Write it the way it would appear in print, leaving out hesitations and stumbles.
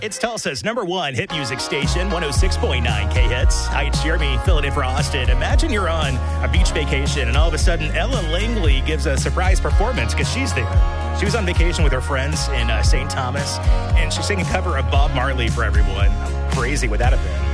It's Tulsa's #1 hit music station, 106.9 K-Hits. Hi, it's Jeremy filling in for Austin. Imagine you're on a beach vacation and all of a sudden Ella Langley gives a surprise performance because she's there. She was on vacation with her friends in St. Thomas, and she's singing a cover of Bob Marley for everyone. How crazy would that have been?